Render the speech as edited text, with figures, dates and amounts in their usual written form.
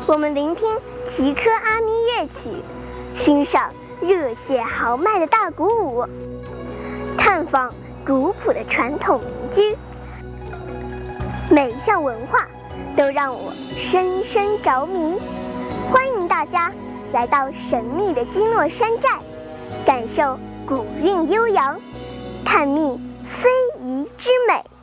我们聆听吉科阿咪乐曲，欣赏热血豪迈的大鼓舞，探访古朴的传统民居。每一项文化都让我深深着迷。欢迎大家来到神秘的基诺山寨，感受古韵悠扬，探秘非遗之美。